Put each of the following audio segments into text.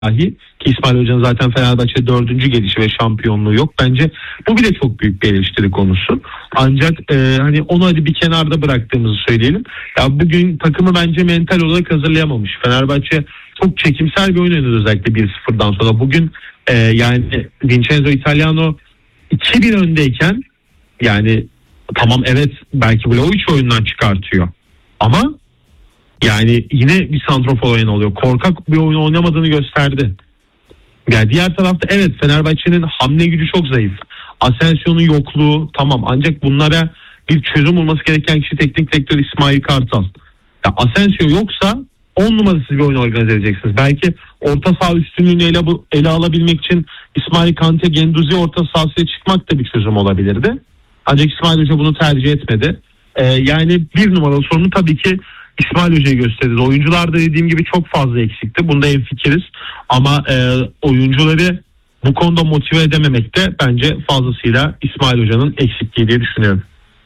dahi, ki İsmail Hoca'nın zaten Fenerbahçe 4. gelişi ve şampiyonluğu yok. Bence bu bile çok büyük bir eleştiri konusu. Ancak hani onu hadi bir kenarda bıraktığımızı söyleyelim. Ya bugün takımı bence mental olarak hazırlayamamış. Fenerbahçe çok çekimsel bir oyun oynadı özellikle 1-0'dan sonra. Bugün yani Vincenzo Italiano 2-1 öndeyken, yani tamam evet belki Vlahovic oyundan çıkartıyor ama yani yine bir santrofor oyunu oluyor. Korkak bir oyun oynamadığını gösterdi. Yani diğer tarafta evet Fenerbahçe'nin hamle gücü çok zayıf. Asensio'nun yokluğu tamam, ancak bunlara bir çözüm bulması gereken kişi teknik direktör İsmail Kartal. Ya Asensio yoksa 10 numarasız bir oyun organize edeceksiniz. Belki orta saha üstünlüğünü ele alabilmek için İsmail Kante Genduzi orta sahaya çıkmak da bir çözüm olabilirdi. Ancak İsmail Hoca bunu tercih etmedi. Yani bir numaralı sorunu tabii ki İsmail Hoca'yı gösterdi. Oyuncular da dediğim gibi çok fazla eksikti. Bunda hemfikiriz. Ama oyuncuları bu konuda motive edememek de bence fazlasıyla İsmail Hoca'nın eksikliği diye düşünüyorum.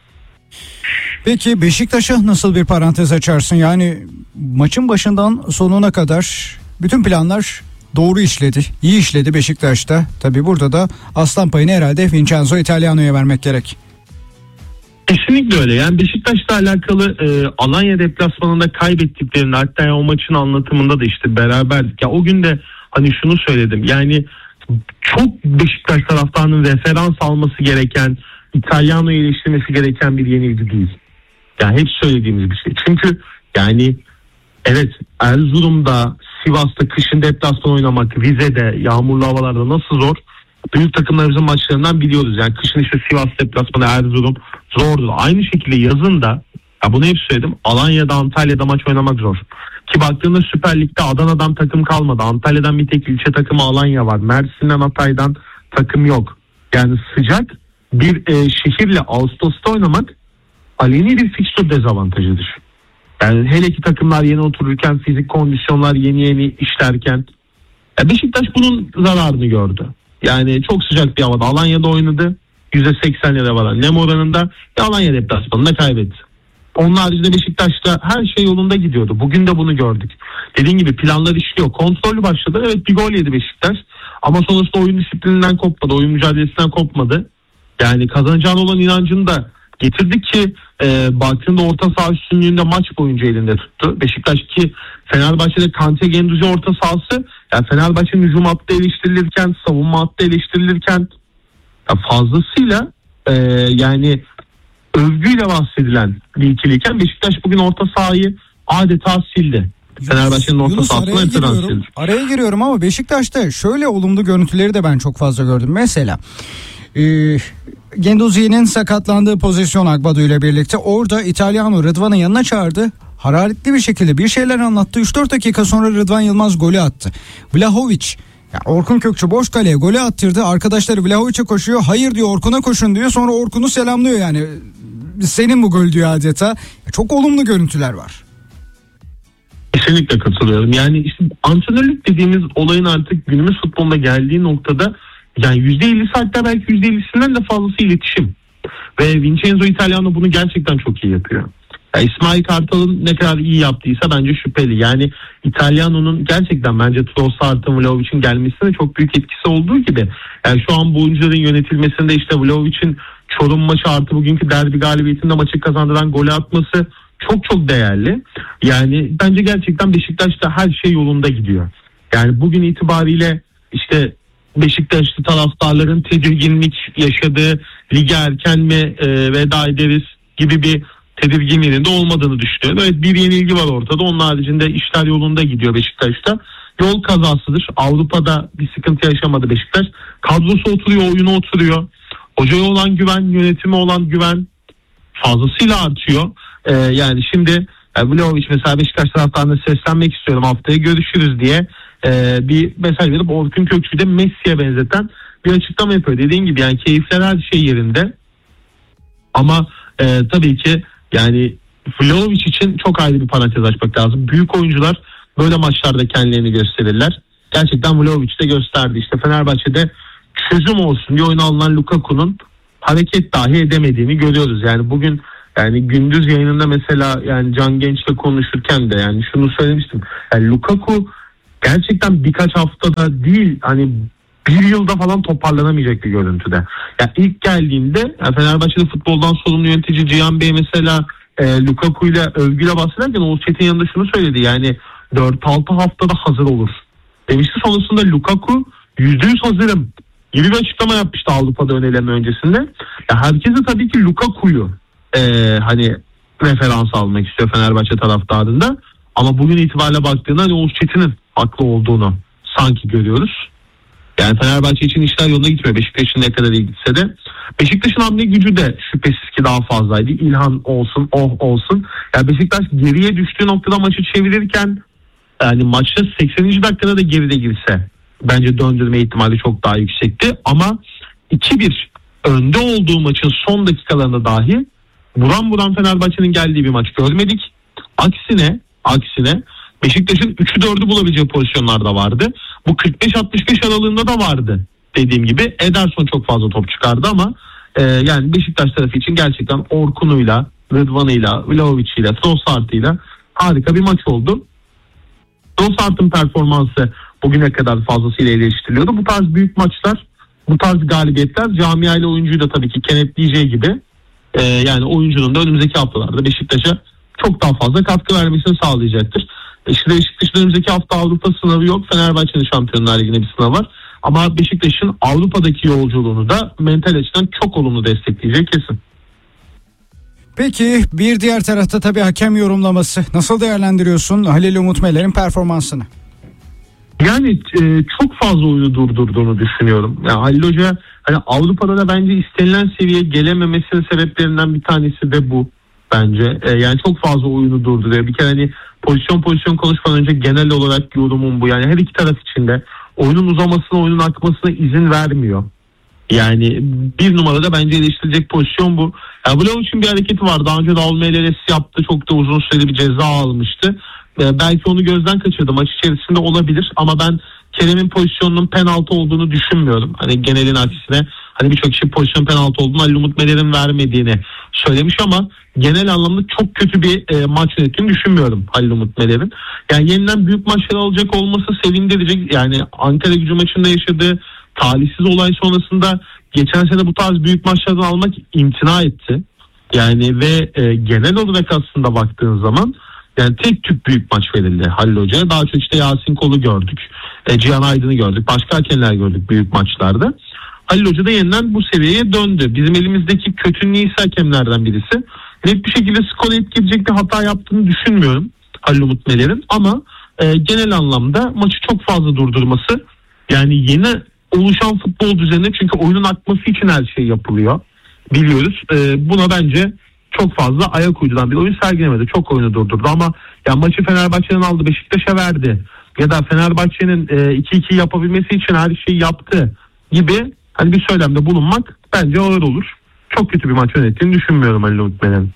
Peki Beşiktaş'a nasıl bir parantez açarsın? Yani maçın başından sonuna kadar bütün planlar doğru işledi, iyi işledi Beşiktaş'ta. Tabii burada da aslan payını herhalde Vincenzo Italiano'ya vermek gerek. Kesinlikle öyle. Yani Beşiktaş'la alakalı Alanya deplasmanında kaybettiklerini, hatta o maçın anlatımında da işte beraberdik. Ya o gün de hani şunu söyledim. Yani çok Beşiktaş taraftarının referans alması gereken, İtalyano'yu eleştirmesi gereken bir yenilgi değil. Yani hep söylediğimiz bir şey. Çünkü yani evet Erzurum'da, Sivas'ta kışın deplasman oynamak, Rize'de yağmurlu havalarda nasıl zor? Büyük takımlarımızın maçlarından biliyoruz. Yani kışın işte Sivas deplasmanı, Erzurum zordur. Aynı şekilde yazın da, ya bunu hep söyledim, Alanya'da, Antalya'da maç oynamak zor. Ki baktığında Süper Lig'de Adana'dan takım kalmadı. Antalya'dan bir tek ilçe takımı Alanya var. Mersin'den, Hatay'dan takım yok. Yani sıcak bir şehirle Ağustos'ta oynamak aleni bir fikstür dezavantajıdır. Yani hele ki takımlar yeni otururken, fizik kondisyonlar yeni işlerken, Beşiktaş bunun zararını gördü. Yani çok sıcak bir havada Alanya'da oynadı. %80'lere varan nem oranında Alanya deplasmanında kaybetti. Onun haricinde Beşiktaş'ta her şey yolunda gidiyordu. Bugün de bunu gördük. Dediğim gibi planlar işliyor. Kontrollü başladı. Evet bir gol yedi Beşiktaş. Ama sonrasında oyun disiplininden kopmadı. Oyun mücadelesinden kopmadı. Yani kazanacağına olan inancını da getirdik ki baktığında orta saha üstünlüğünde maç boyunca elinde tuttu. Beşiktaş ki Fenerbahçe'de Kante Genduzi orta sahası, yani Fenerbahçe'nin hücum hattı eleştirilirken, savunma hattı eleştirilirken fazlasıyla yani övgüyle bahsedilen bir ikiliyken Beşiktaş bugün orta sahayı adeta sildi. Fenerbahçe'nin orta sahasına araya giriyorum ama Beşiktaş'ta şöyle olumlu görüntüleri de ben çok fazla gördüm. Mesela Genduzi'nin sakatlandığı pozisyon Agbadu ile birlikte orada İtalyano Rıdvan'ın yanına çağırdı. Hararetli bir şekilde bir şeyler anlattı. 3-4 dakika sonra Rıdvan Yılmaz golü attı. Vlahovic, Orkun Kökçü boş kaleye golü attırdı. Arkadaşları Vlahovic'e koşuyor. Hayır diyor, Orkun'a koşun diyor. Sonra Orkun'u selamlıyor yani. Senin bu gol diyor adeta. Çok olumlu görüntüler var. Kesinlikle katılıyorum. Yani işte antrenörlük dediğimiz olayın artık günümüz futbolunda geldiği noktada yani %50'si, hatta belki %50'sinden de fazlası iletişim. Ve Vincenzo Italiano bunu gerçekten çok iyi yapıyor. Yani İsmail Kartal'ın ne kadar iyi yaptıysa bence şüpheli. Yani Italiano'nun gerçekten bence Trossard'ın, Vlahovic'in gelmesine çok büyük etkisi olduğu gibi. Yani şu an bu oyuncuların yönetilmesinde işte Vlahovic'in Çorum maçı artı bugünkü derbi galibiyetinde maçı kazandıran golü atması çok değerli. Yani bence gerçekten Beşiktaş'ta her şey yolunda gidiyor. Yani bugün itibariyle işte Beşiktaşlı taraftarların tedirginlik yaşadığı, lige erken mi veda ederiz gibi bir tedirginliğinin de olmadığını düşünüyorum. Evet bir yenilgi var ortada. Onun haricinde işler yolunda gidiyor Beşiktaş'ta. Yol kazasıdır. Avrupa'da bir sıkıntı yaşamadı Beşiktaş. Kadrosu oturuyor, oyunu oturuyor. Hocaya olan güven, yönetime olan güven fazlasıyla artıyor. Yani şimdi Vlahovic mesela Beşiktaş taraftarına seslenmek istiyorum, haftaya görüşürüz diye bir mesaj verip Orkun Kökçü'yü de Messi'ye benzeten bir açıklama yapıyor. Dediğim gibi yani keyifler her şey yerinde. Ama tabii ki yani Vlahovic için çok ayrı bir parantez açmak lazım. Büyük oyuncular böyle maçlarda kendilerini gösterirler. Gerçekten Vlahovic de gösterdi. İşte Fenerbahçe'de çözüm olsun diye oyuna alınan Lukaku'nun hareket dahi edemediğini görüyoruz. Yani bugün yani gündüz yayınında mesela yani Can Genç'le konuşurken de yani şunu söylemiştim. Yani Lukaku gerçekten birkaç haftada değil hani bir yılda falan toparlanamayacak bir görüntüde. Ya ilk geldiğinde Fenerbahçe'de futboldan sorumlu yönetici Cihan Bey mesela Lukaku ile övgüyle bahsederken Oğuz Çetin yanında şunu söyledi. Yani 4-6 haftada hazır olur demişti. Sonrasında Lukaku %100 hazırım gibi bir açıklama yapmıştı Avrupa'da ön eleme öncesinde. Ya herkes de tabii ki Lukaku'yu hani referans almak istiyor Fenerbahçe taraftarında. Ama bugün itibariyle baktığında hani Oğuz Çetin'in haklı olduğunu sanki görüyoruz. Yani Fenerbahçe için işler yolunda gitmiyor. Beşiktaş'ın ne kadar iyi gitse de. Beşiktaş'ın hamle gücü de şüphesiz ki daha fazlaydı. İlhan olsun, olsun. Yani Beşiktaş geriye düştüğü noktada maçı çevirirken yani maçta 80. dakikada da geride girse bence döndürme ihtimali çok daha yüksekti. Ama 2-1 önde olduğu maçın son dakikalarında dahi buram Fenerbahçe'nin geldiği bir maç görmedik. Aksine Beşiktaş'ın 3'ü 4'ü bulabileceği pozisyonlar da vardı. Bu 45-65 aralığında da vardı. Dediğim gibi Ederson çok fazla top çıkardı ama yani Beşiktaş tarafı için gerçekten Orkun'uyla, Rıdvan'ıyla, Vlahovic'iyle, Trossard'ıyla harika bir maç oldu. Trossard'ın performansı bugüne kadar fazlasıyla eleştiriliyordu. Bu tarz büyük maçlar, bu tarz galibiyetler camiayla oyuncuyu da tabii ki kenetleyeceği gibi yani oyuncunun da önümüzdeki haftalarda Beşiktaş'a çok daha fazla katkı vermesini sağlayacaktır. İşte Beşiktaş'ın önümüzdeki hafta Avrupa sınavı yok. Fenerbahçe'nin Şampiyonlar Ligi'nde bir sınav var. Ama Beşiktaş'ın Avrupa'daki yolculuğunu da mental açıdan çok olumlu destekleyeceği kesin. Peki bir diğer tarafta tabii hakem yorumlaması. Nasıl değerlendiriyorsun Halil Umut Meler'in performansını? Yani çok fazla oyunu durdurduğunu düşünüyorum. Yani Halil Hoca hani Avrupa'da da bence istenilen seviyeye gelememesinin sebeplerinden bir tanesi de bu bence. Yani çok fazla oyunu durduruyor. Bir kere hani pozisyon konuşmadan önce genel olarak yorumum bu. Yani her iki taraf için de oyunun uzamasına, oyunun akmasına izin vermiyor. Yani bir numarada bence eleştirilecek pozisyon bu. Yani Vlahovic'in bir hareketi var. Daha önce de Almeyler'e yaptı. Çok da uzun süreli bir ceza almıştı. Belki onu gözden kaçırdı. Maç içerisinde olabilir. Ama ben Kerem'in pozisyonunun penaltı olduğunu düşünmüyorum. Hani genelin aksine hani birçok kişi pozisyon penaltı olduğunu Halil Umut Meler'in vermediğini söylemiş ama genel anlamda çok kötü bir maç yönettiğini düşünmüyorum Halil Umut Meler'in. Yani yeniden büyük maçlar alacak olması sevindirici. Yani Ankaragücü maçında yaşadığı talihsiz olay sonrasında geçen sene bu tarz büyük maçlardan almak imtina etti. Yani ve genel olarak aslında baktığın zaman yani tek tük büyük maç verildi Halil Hoca'ya. Daha çok işte Yasin Kol'u gördük. Cihan Aydın'ı gördük. Başka hakemler gördük büyük maçlarda. Halil Hoca da yeniden bu seviyeye döndü. Bizim elimizdeki kötü iyisi hakemlerden birisi. Net bir şekilde skora etkileyecek bir hata yaptığını düşünmüyorum Halil Umut Meler'in. Ama genel anlamda maçı çok fazla durdurması yani yeni oluşan futbol düzenine çünkü oyunun akması için her şey yapılıyor. Biliyoruz. Buna bence çok fazla ayak uyduran bir oyun sergilemedi. Çok oyunu durdurdu ama ya maçı Fenerbahçe'nin aldı Beşiktaş'a verdi. Ya da Fenerbahçe'nin 2-2 yapabilmesi için her şeyi yaptı gibi hani bir söylemde bulunmak bence ağır olur. Çok kötü bir maç yönettiğini düşünmüyorum Halil Umut Meler'in.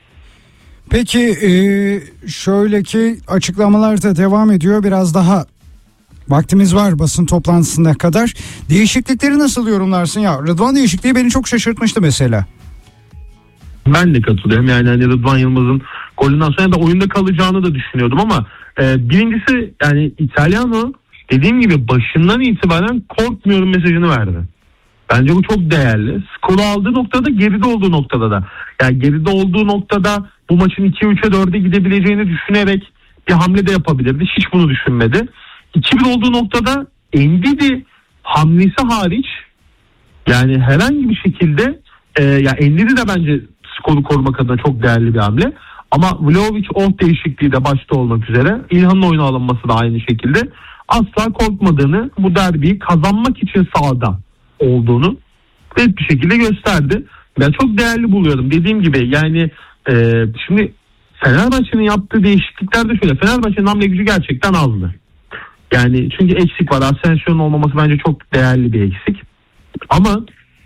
Peki şöyle ki açıklamalar da devam ediyor. Biraz daha vaktimiz var basın toplantısına kadar. Değişiklikleri nasıl yorumlarsın ya? Rıdvan değişikliği beni çok şaşırtmıştı mesela. Ben de katılıyorum. Yani hani Rıdvan Yılmaz'ın golünden sonra da oyunda kalacağını da düşünüyordum ama birincisi yani İtalyano dediğim gibi başından itibaren korkmuyorum mesajını verdi. Bence bu çok değerli. Skoru aldığı noktada geride olduğu noktada da. Yani geride olduğu noktada bu maçın 2-3'e 4'e gidebileceğini düşünerek bir hamle de yapabilirdi. Hiç bunu düşünmedi. 2-1 olduğu noktada Endidi hamlesi hariç yani herhangi bir şekilde ya Endidi de bence skoru korumak adına çok değerli bir hamle. Ama Vlahovic değişikliği de başta olmak üzere İlhan'ın oyuna alınması da aynı şekilde asla korkmadığını, bu derbiyi kazanmak için sahada olduğunu net bir şekilde gösterdi. Ben çok değerli buluyorum. Dediğim gibi yani şimdi Fenerbahçe'nin yaptığı değişiklikler de şöyle. Fenerbahçe'nin hamle gücü gerçekten azdı. Yani çünkü eksik var. Asensio'nun olmaması bence çok değerli bir eksik. Ama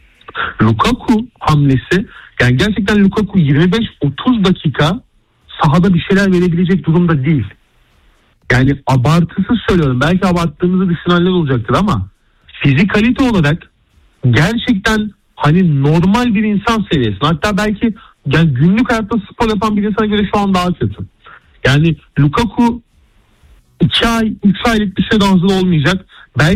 Lukaku hamlesi yani gerçekten Lukaku 25-30 dakika sahada bir şeyler verebilecek durumda değil. Yani abartısız söylüyorum. Belki abarttığımızı düşünenler olacaktır ama fizikalite olarak gerçekten hani normal bir insan seviyesinde. Hatta belki yani günlük hayatta spor yapan bir insana göre şu an daha kötü. Yani Lukaku 2 ay 3 aylık bir süre hazır olmayacak. Belki